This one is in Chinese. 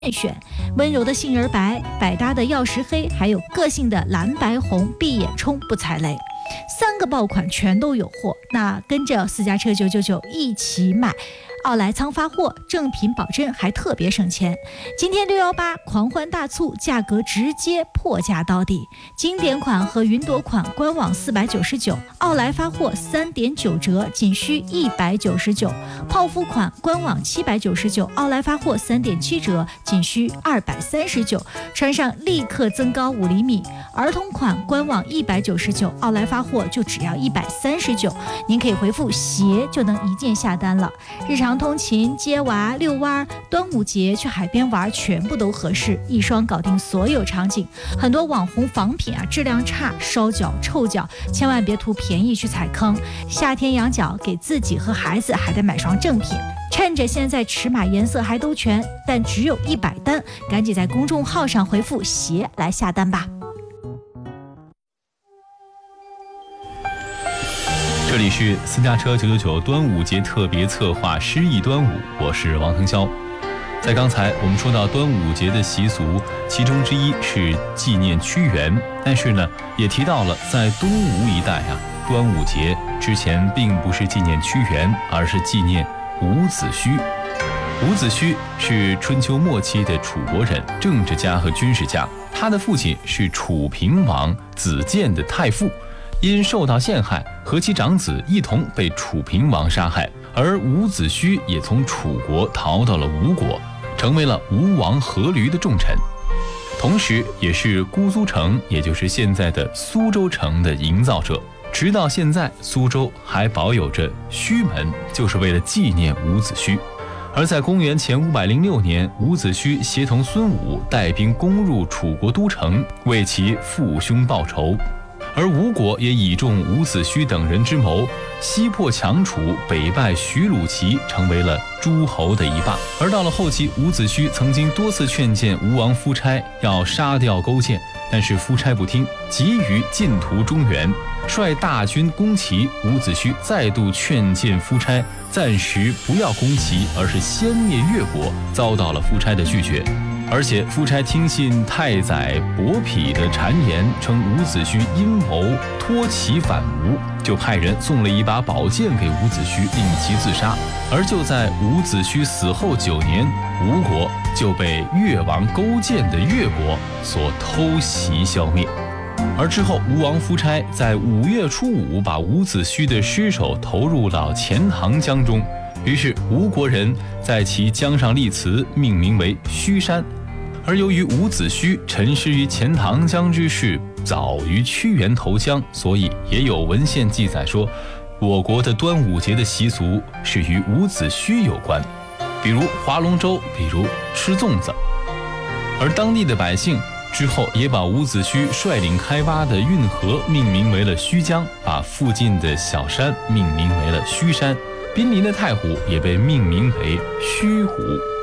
选，温柔的杏仁白、百搭的曜石黑，还有个性的蓝白红闭眼冲不踩雷，3个爆款全都有货。那跟着私家车999一起买，奥莱仓发货，正品保真，还特别省钱。今天618狂欢大促，价格直接破价到底。经典款和云朵款官网499，奥莱发货3.9折，仅需199。泡芙款官网799，奥莱发货3.7折，仅需239。穿上立刻增高5厘米。儿童款官网199，奥莱发货就只要139。您可以回复鞋就能一键下单了。日常通勤、接娃、遛弯、端午节去海边玩，全部都合适，一双搞定所有场景。很多网红仿品质量差，烧脚、臭脚，千万别图便宜去踩坑。夏天养脚，给自己和孩子还得买双正品。趁着现在尺码颜色还都全，但只有100单，赶紧在公众号上回复鞋来下单吧。 这里是私家车999端午节特别策划诗意端午，我是王腾霄。在刚才我们说到端午节的习俗，其中之一是纪念屈原，但是呢，也提到了在东吴一带端午节之前并不是纪念屈原，而是纪念伍子胥。伍子胥是春秋末期的楚国人，政治家和军事家，他的父亲是楚平王子建的太傅。因受到陷害，和其长子一同被楚平王杀害，而伍子胥也从楚国逃到了吴国，成为了吴王阖闾的重臣，同时也是姑苏城，也就是现在的苏州城的营造者。直到现在，苏州还保有着胥门，就是为了纪念伍子胥。而在公元前506年，伍子胥协同孙武带兵攻入楚国都城，为其父兄报仇。而吴国也倚重伍子胥等人之谋，西破强楚，北败徐鲁齐，成为了诸侯的一霸。而到了后期，伍子胥曾经多次劝谏吴王夫差要杀掉勾践，但是夫差不听，急于进图中原，率大军攻齐。伍子胥再度劝谏夫差暂时不要攻齐，而是先灭越国，遭到了夫差的拒绝。而且夫差听信太宰伯嚭的谗言，称伍子胥阴谋托齐反吴，就派人送了一把宝剑给伍子胥，令其自杀。而就在伍子胥死后9年，吴国就被越王勾践的越国所偷袭消灭。而之后，吴王夫差在5月初5把伍子胥的尸首投入到钱塘江中，于是吴国人在其江上立祠，命名为胥山。而由于伍子胥沉尸于钱塘江之事早于屈原投江，所以也有文献记载说，我国的端午节的习俗是与伍子胥有关，比如划龙舟，比如吃粽子。而当地的百姓之后也把伍子胥率领开挖的运河命名为了胥江，把附近的小山命名为了胥山，濒临的太湖也被命名为胥湖。